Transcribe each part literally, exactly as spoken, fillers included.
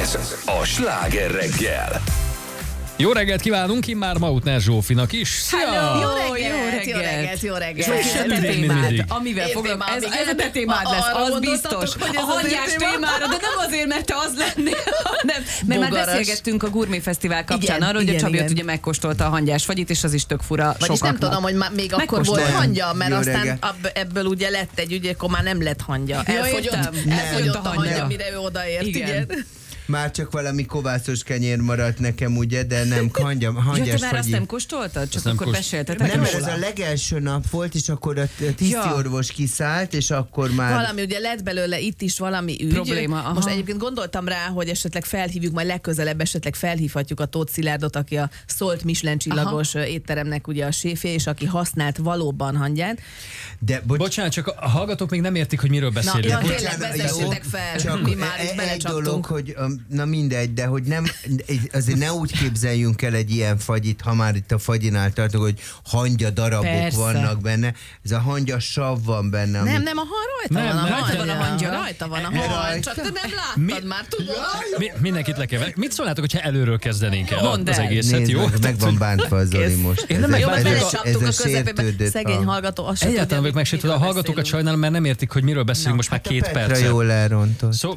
Ez a Sláger reggel. Jó reggelt kívánunk immár Mautner Zsófinak is. Szia! Hello! Jó reggelt, jó reggelt, jó reggelt. Zsófi, Jó üdv még témád, mindig. amivel fogok, ez, témám, ez a te témád lesz, az biztos. A hangyás témára, de nem azért, mert te az lennél, hanem mert már Bogaras. beszélgettünk a Gourmet Fesztivál kapcsán Igen, arról, hogy a igen, Csabi ott igen. ugye megkóstolta a hangyás fagyit, és az is tök fura Vagyis nem sokaknak. tudom, hogy má- még akkor volt Megkóstoltam. hangya, mert Jó aztán reggel. ab- ebből ugye lett egy ügy, akkor már nem lett hangya. Ja, Elfogyott, értem. elfogyott Nem. a hangya, Nem. mire ő odaért. Igen. Igen. Már csak valami kovászos kenyér maradt nekem, ugye, de nem, hangyam, Ja, hangyás te már azt fagyi. nem kóstoltad? Csak nem akkor kóst- meséltetek Nem, mert ez róla. a legelső nap volt, és akkor a t- tisztiorvos kiszállt, és akkor már... Valami, ugye lett belőle itt is valami ügy. Probléma, aha. Most egyébként gondoltam rá, hogy esetleg felhívjuk, majd legközelebb esetleg felhívhatjuk a Tóth Szilárdot, aki a Szolt Michelin csillagos étteremnek ugye a séfje, és aki használt valóban hangyát. De bocs, Bocsánat, csak a hallgatók még nem értik, hogy miről Na, beszélünk. ja, Bocs- tényleg, vezessetek fel, csak mi már is egy belecsaptunk. dolog, hogy um, na mindegy, de hogy nem, azért ne úgy képzeljünk el egy ilyen fagyit, ha már itt a fagyinál tartok, hogy hangya darabok Persze. vannak benne. Ez a hangya sav van benne. Nem, ami- nem, a hang rajta Nem, van a nem, hangya. rajta van a hangya. Rajta van a Rajta. hang, csak te nem láttad Mi- már, tudod. Mi, mindenkit le kell venni. Mit szólnátok, hogyha előről kezdenénk el Mondd az el. egészet, Nézd jó? meg, meg van bántva a Zoli Kész. most. Én nem Ez- meg- Jó, ez- mert ez- belecsaptuk a ez közepébe. sértődött Szegény a- hallgató, azt sem Egyáltalán tudja, meg megsértődött. A miről hallgatókat beszélünk. sajnálom, mert nem értik, hogy miről beszélünk most már Hát a két Petra percet. jól elrontott. Szó...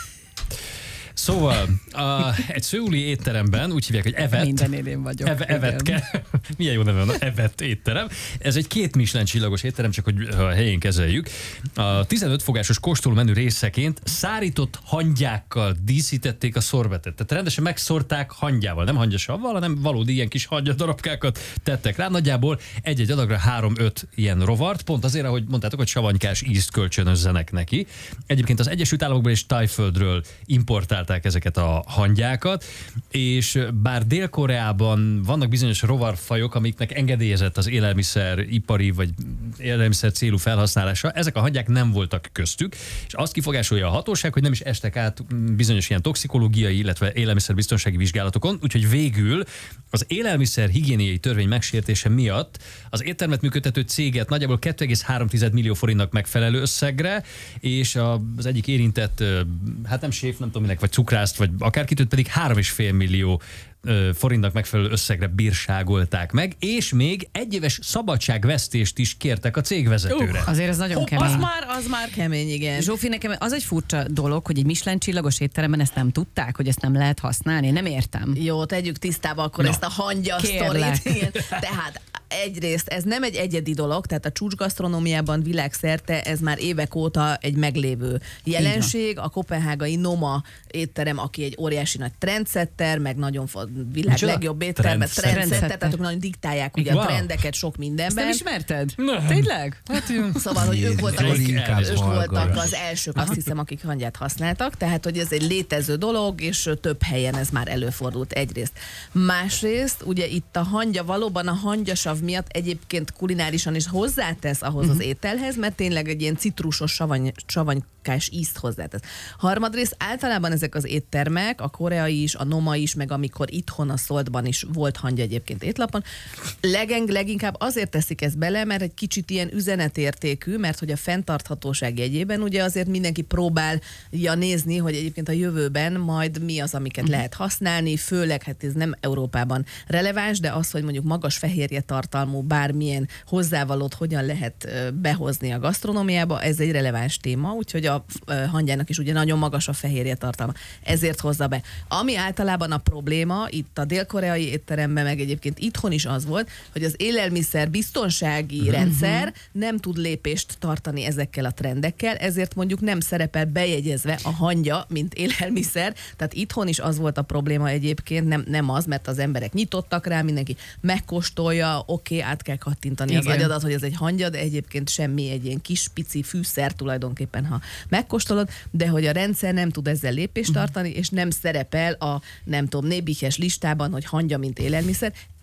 Szóval, a, egy szőuli étteremben, úgy hívják, hogy Evet. Mindenél én vagyok. Eve, igen. Evetke. Milyen jó neve van, Evet étterem. Ez egy két Michelin csillagos étterem, csak hogy a helyén kezeljük. A tizenöt fogásos kóstolómenü részeként szárított hangyákkal díszítették a szorbetet. Tehát rendesen megszórták hangyával, nem hangyasavval, hanem valódi ilyen kis hangya darabkákat tettek rá. Nagyjából egy-egy adagra három-öt ilyen rovart, pont azért, ahogy mondtátok, hogy savanykás ízt kölcsönözzenek neki. Egyébként az Egyesült Államokból és Tájföldről importálták ezeket a hangyákat, és bár Dél-Koreában vannak bizonyos rovarfajok, amiknek engedélyezett az élelmiszeripari vagy élelmiszer célú felhasználása, ezek a hangyák nem voltak köztük, és azt kifogásolja a hatóság, hogy nem is estek át bizonyos ilyen toxikológiai, illetve élelmiszerbiztonsági vizsgálatokon, úgyhogy végül az élelmiszer higiéniai törvény megsértése miatt az éttermet működtető céget nagyjából két egész három millió forintnak megfelelő összegre, és az egyik érintett, hát nem séf, nem tudom minek, vagy cukrászt, vagy akárkit, pedig három és fél millió forintnak megfelelő összegre bírságolták meg, és még egyéves szabadságvesztést is kértek a cégvezetőre. Uh, azért ez nagyon Ó, kemény. az már, az már kemény, igen. Zsófi, nekem az egy furcsa dolog, hogy egy Michelin csillagos étteremben ezt nem tudták, hogy ezt nem lehet használni. Én nem értem. Jó, tegyük tisztába akkor Na, ezt a hangya kérlek. sztorit. Igen. Tehát egyrészt ez nem egy egyedi dolog, tehát a csúcsgasztronómiában világszerte ez már évek óta egy meglévő jelenség. A kopenhágai Noma étterem, aki egy óriási nagy trendsetter, meg nagyon fo- világ Micsoda? legjobb étterem, Trendsetter. trendsetter, tehát ők nagyon diktálják ugye Wow. a trendeket sok Ezt nem mindenben. ismerted? Nem. Tényleg? Hát ilyen... Szóval, hogy ők voltak, Zoli az, inkább ők voltak hallgass. az elsők, azt hiszem, akik hangyát használtak, tehát, hogy ez egy létező dolog, és több helyen ez már előfordult egyrészt. Másrészt, ugye itt a hangya valóban a hangyasav miatt egyébként kulinárisan is hozzátesz ahhoz uh-huh. az ételhez, mert tényleg egy ilyen citrusos, savany, savanykás ízt hozzátesz. Harmadrészt általában ezek az éttermek, a koreai is, a Noma is, meg amikor itthon a Szoltban is volt hangya egyébként étlapon, legeng, leginkább azért teszik ezt bele, mert egy kicsit ilyen üzenetértékű, mert hogy a fenntarthatóság jegyében ugye azért mindenki próbálja nézni, hogy egyébként a jövőben majd mi az, amiket lehet használni, főleg hát ez nem Európában releváns, de az, hogy mondjuk magas fehérje tartalmú bármilyen hozzávalót hogyan lehet ö, behozni a gasztronómiába, ez egy releváns téma, úgyhogy a ö, hangyának is ugye nagyon magas a fehérje tartalma, ezért hozza be. Ami általában a probléma, itt a dél-koreai étteremben, meg egyébként itthon is az volt, hogy az élelmiszer biztonsági uh-huh. rendszer nem tud lépést tartani ezekkel a trendekkel, ezért mondjuk nem szerepel bejegyezve a hangya, mint élelmiszer, tehát itthon is az volt a probléma egyébként, nem, nem az, mert az emberek nyitottak rá, mindenki megkóstolja, oké, okay, át kell kattintani Igen. az agyadat, hogy ez egy hangya, de egyébként semmi, egy ilyen kis pici fűszer tulajdonképpen, ha megkóstolod, de hogy a rendszer nem tud ezzel lépést tartani, és nem szerepel a, nem tudom, nébihes listában, hogy hangya, mint élelmiszer.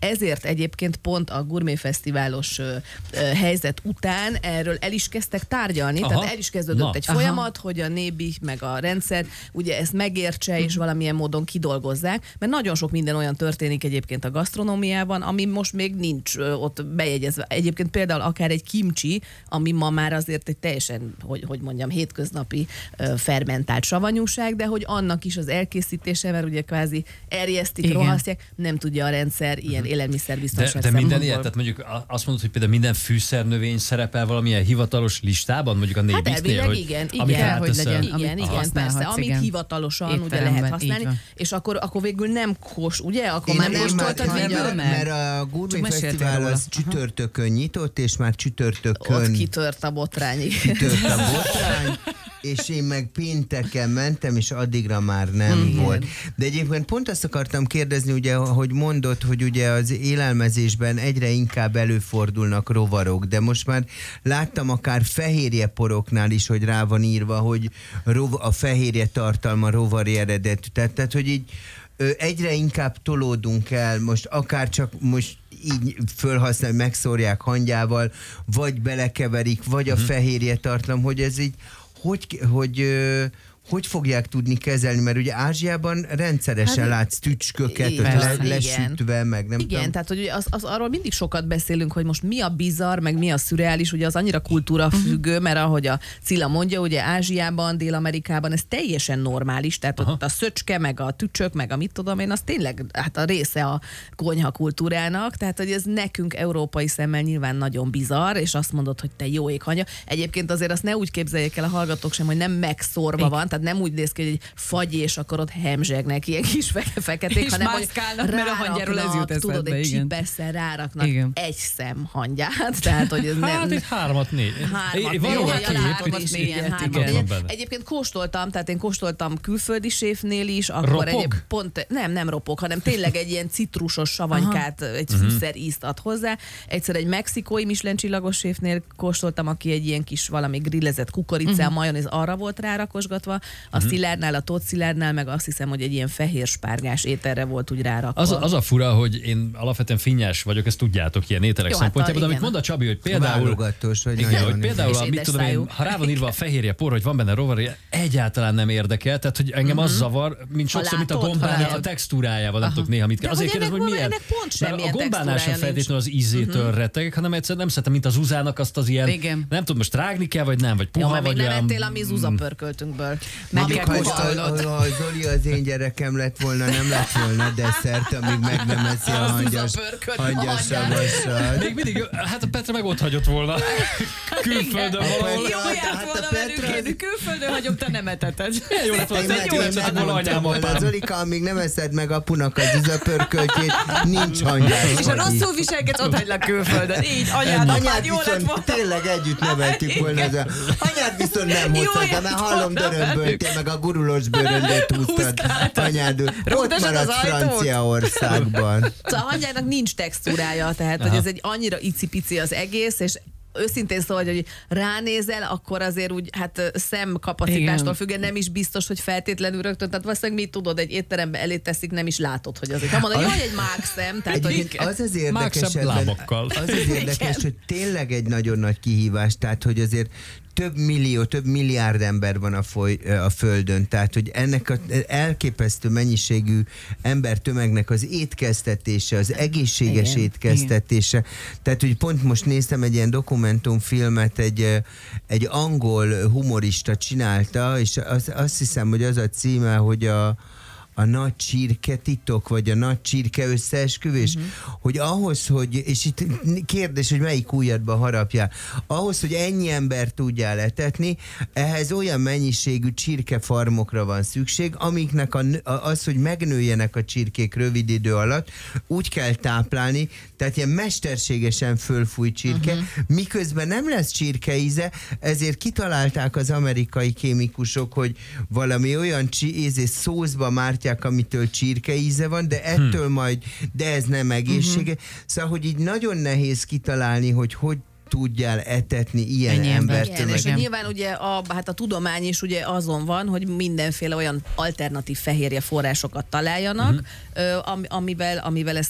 ezért egyébként pont a gurméfesztiválos ö, ö, helyzet után erről el is kezdtek tárgyalni, Aha. tehát el is kezdődött Na. egy Aha. folyamat, hogy a nébi meg a rendszer ugye ezt megértse és valamilyen módon kidolgozzák, mert nagyon sok minden olyan történik egyébként a gasztronómiában, ami most még nincs ö, ott bejegyezve. Egyébként például akár egy kimcsi, ami ma már azért egy teljesen, hogy, hogy mondjam, hétköznapi ö, fermentált savanyúság, de hogy annak is az elkészítése, mert ugye kvázi erjesztik, Igen. rohasztják, nem tudja a rendszer ilyen De, élelmiszerbiztonság de minden szempontból. ilyen, tehát mondjuk a- azt mondod, hogy például minden fűszernövény szerepel valamilyen hivatalos listában, mondjuk a Hát nébiknél, elvileg hogy igen, amit igen, hogy ráteszel. legyen. Igen, amit igen, használhatsz, persze, amit igen. hivatalosan ugye Étteremben, lehet így használni, van. és akkor, akkor végül nem kos, ugye? Akkor Én, már én nem már, voltad nem, végül? meg. mert a Gourmet Csak meséltél Fesztivál róla. az csütörtökön nyitott, és már csütörtökön Ott kitört a botrány. kitört a botrány, és én meg pénteken mentem, és addigra már nem Igen. volt. De egyébként pont azt akartam kérdezni, ugye, hogy mondod, hogy ugye az élelmezésben egyre inkább előfordulnak rovarok, de most már láttam akár fehérjeporoknál is, hogy rá van írva, hogy rov- a fehérje tartalma rovari eredetű. Tehát, tehát, hogy így ö, egyre inkább tolódunk el, most akár csak most így fölhasználni, megszórják hangyával, vagy belekeverik, vagy a fehérje tartalom, hogy ez így, hogy, hogy, ö, hogy fogják tudni kezelni, mert ugye Ázsiában rendszeresen Hát, látsz tücsköket, ott igen, le, igen. lesütve, meg nem Igen, tudom. tehát hogy az, az, arról mindig sokat beszélünk, hogy most mi a bizarr, meg mi a szürreális, ugye az annyira kultúra függő, mert ahogy a Cilla mondja, ugye Ázsiában, Dél-Amerikában ez teljesen normális, tehát Aha. ott a szöcske, meg a tücsök, meg a mit tudom én, az tényleg hát a része a konyha kultúrának, tehát hogy ez nekünk európai szemmel nyilván nagyon bizarr, és azt mondod, hogy te jó ég hangya. Egyébként azért azt ne úgy képzeljék el a hallgatók sem, hogy nem megszórva van, tehát nem úgy néz ki, hogy egy fagy, és akkor ott hemzsegnek ilyen kis feke- feketék, És hanem hogy mászkálnak, mert a hangyáról ez jut tudod, eszedbe, egy igen. csipesszel ráraknak Igen. egy szem hangyát, tehát hogy ez Hát nem... itt hármat, négy. Hármat, É, jó, valahol hát két, hármat, hogy- négy, igen, hármat. igen, van benne. Egyébként kóstoltam, tehát én kóstoltam külföldi séfnél is, akkor Ropog? egyéb pont, nem, nem ropog, hanem tényleg egy ilyen citrusos savanykát, egy fűszer ízt ad hozzá. Egyszer egy mexikói Michelin csillagos séfnél kóstoltam, aki egy ilyen kis valami grillezett kukoricá, majonéz arra volt rárakosgatva, a Szilárdnál, a Tóth Szilárdnál, meg azt hiszem, hogy egy ilyen fehér spárgás ételre volt úgy rárakva. Az, a- az a fura, hogy én alapvetően finnyás vagyok, ezt tudjátok ilyen ételek Jó, hát szempontjából, de a- amit igen. mond a Csabi, hogy például... Válogatós, vagy Igen, nagyon hogy például, És a, mit édes tudom én, szájú. ha rá van írva a fehérje por, hogy van benne rovar, egyáltalán nem érdekel, tehát hogy engem az zavar, mint Ha sokszor, mint a látod, ha gombánál, a látod. textúrájával, nem tudok néha mit De kell. Azért hogy kérdezem, hogy ennek miért. van- ennek pont Mert semmilyen a gombánál sem textúrája feltétlenül az ízétől rettegek, hanem egyszerűen nem szeretem, mint az uzának azt az ilyen, Igen. nem tudom, most rágni kell, vagy nem, vagy Jó, puha, mert még vagy nem olyan... ettél a mi zuzapörköltünkből. Meg Ami kell Ha, kóstolnod. ha, ha Zoli az én gyerekem lett volna, nem lett volna desszert, amíg meg nem eszi a hangyas, Zuzapörkölt hangyas hangyát. savassal. Még mindig, hát a Petra meg ott hagyott volna. Külföldön Igen. valahol. Jó Hát járt a volna Petra- velünk, én külföldön hagyom, te nem eteted. Jó lett volna, Én egy meg- jó én lett volna megmondtam anyám, volna, apám. Zolika, amíg nem eszed meg apunak a zuzapörköltjét, nincs hangyás És a fagyi. rosszul viselkedsz, ott hagylak külföldön. Így, anyád, Anyád apád, jó lett viszont volna. tényleg együtt neveltük volna. Az a... Anyád viszont nem Jó hoztad, de járt mert hallom volna dörömböltél, meg a gurulós bőröndét húztad. Húzkáltad. Anyád, ott Rúgdosod az maradsz ajtót? Franciaországban. Szóval a hangyának nincs textúrája, tehát hogy Aha. ez egy annyira icipici az egész, és őszintén szóval, hogy ránézel, akkor azért úgy, hát szemkapacitástól Igen. függően nem is biztos, hogy feltétlenül rögtön, tehát valószínűleg mi tudod, egy étterembe elé teszik, nem is látod, hogy azért. Ha mondod, jaj, egy mágszem, tehát hogy Egyébként az az érdekes, Mágszebb ebben- lábakkal. az az érdekes, Igen. hogy tényleg egy nagyon nagy kihívás, tehát hogy azért több millió, több milliárd ember van a, foly, a Földön, tehát hogy ennek az elképesztő mennyiségű embertömegnek az étkeztetése, az egészséges Igen, étkeztetése. Tehát, hogy pont most néztem egy ilyen dokumentumfilmet, egy, egy angol humorista csinálta, és az, azt hiszem, hogy az a címe, hogy a a nagy csirke titok, vagy a nagy csirke összeesküvés, uh-huh. hogy ahhoz, hogy, és itt kérdés, hogy melyik ujjadba harapjál, ahhoz, hogy ennyi ember tudjál etetni, ehhez olyan mennyiségű csirkefarmokra van szükség, amiknek a, az, hogy megnőjenek a csirkék rövid idő alatt, úgy kell táplálni, tehát ilyen mesterségesen fölfújt csirke, uh-huh. miközben nem lesz csirke íze, ezért kitalálták az amerikai kémikusok, hogy valami olyan csi, íze, szószba mártják, amitől csirke íze van, de ettől hmm. majd, de ez nem egészséges. Uh-huh. Szóval, hogy így nagyon nehéz kitalálni, hogy hogy tudjál etetni ilyen Ennyi embert. igen, és Igen. nyilván ugye a, hát a tudomány is ugye azon van, hogy mindenféle olyan alternatív fehérje forrásokat találjanak, uh-huh. ö, am, amivel, amivel ezt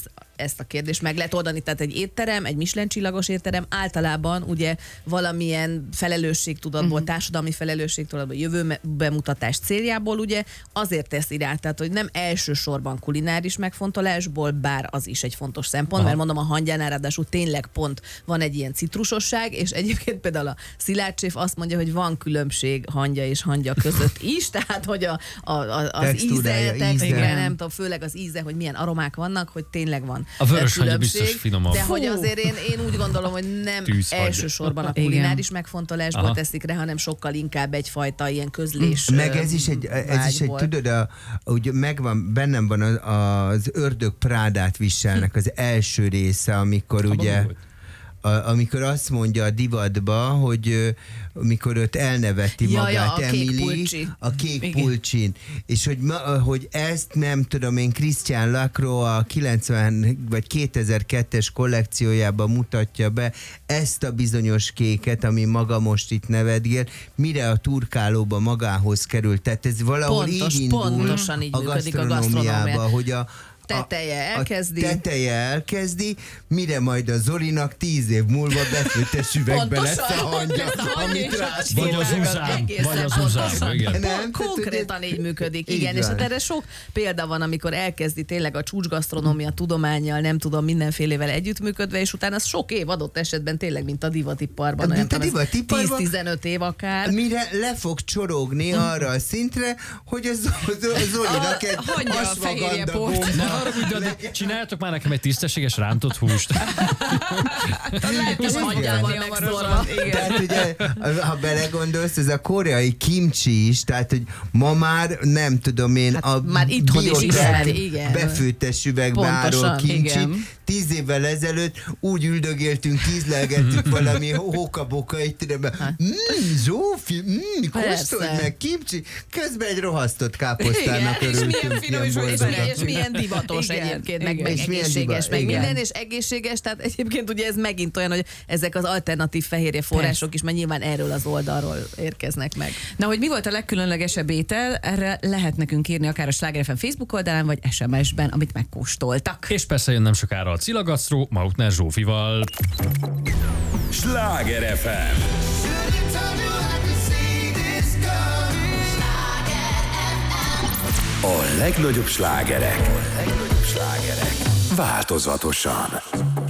ezt a kérdést meg lehet oldani. Tehát egy étterem, egy Michelin csillagos étterem általában ugye valamilyen felelősségtudatból, uh-huh. társadalmi felelősségtudatból, jövő bemutatás céljából ugye azért teszi rá, tehát hogy nem elsősorban kulináris megfontolásból, bár az is egy fontos szempont, aha. mert mondom, a hangyánál ráadásul tényleg pont van egy ilyen citrusosság, és egyébként például a Szilárd séf azt mondja, hogy van különbség hangya és hangya között is, tehát hogy a, a, a, az íze, textúra, nem tudom, főleg az íze, hogy milyen aromák vannak, hogy tényleg van a vörös hangya különbség, biztos finomabb. de hogy azért én, én úgy gondolom, hogy nem Tűzhangya. elsősorban a kulináris megfontolásból aha. teszik rá, hanem sokkal inkább egyfajta ilyen közlés. Meg ez is egy, ez is egy tudod, a, úgy megvan, bennem van az, az Ördög Prádát viselnek az első része, amikor ugye A, amikor azt mondja a divatba, hogy amikor őt elneveti ja, magát ja, a Emily, kék a kék pulcsin, és hogy, ma, hogy ezt nem tudom én, Christian Lacroix a kilencven vagy kétezer-kettes kollekciójában mutatja be ezt a bizonyos kéket, ami maga most itt nevetgél, mire a turkálóba magához került. Tehát ez valahol Pontos, így indul pontosan így a gasztronómiába, hogy a teteje elkezdi. A teteje elkezdi, mire majd a Zolinak tíz év múlva befőttes üvegbe lesz a hangya, amit rá. Vagy az uzán, vagy az uzán, igen. Nem, konkrétan így működik, így igen, és hát erre sok példa van, amikor elkezdi tényleg a csúcsgasztronómia tudománnyal, nem tudom, mindenfélevel együttműködve, és utána az sok év adott esetben tényleg, mint a divatiparban, olyan tíz-tizenöt év akár. Mire le fog csorogni arra a szintre, hogy a Zolinak egy asvaganda bomba. Arra, hogy csináljátok már nekem egy tisztességes rántott húst. Lehet, hogy hangyával megszorva. Tehát ugye, ha belegondolsz, ez a koreai kimchi is, tehát hogy ma már nem tudom én, hát a már itthon is ismeri, igen. befőttes üvegbe álló kimchi. Tíz évvel ezelőtt úgy üldögéltünk, ízlelgettük valami hókaboka, egy tudom, hát. mmm, Zsófi, mmm, kóstolj meg, kimchi, közben egy rohasztott káposztának örültünk. És milyen finom is, és milyen divatos igen, egyébként, meg, meg egészséges, meg igen. minden, és egészséges, tehát egyébként ugye ez megint olyan, hogy ezek az alternatív fehérje források is, mert nyilván erről az oldalról érkeznek meg. Na, hogy mi volt a legkülönlegesebb étel, erre lehet nekünk írni akár a Sláger ef em Facebook oldalán, vagy es em es-ben, amit megkóstoltak. És persze jön nem sokára a Cilagasztró, Mautner Zsófival. Sláger ef em. A legnagyobb slágerek. A legnagyobb slágerek. Változatosan.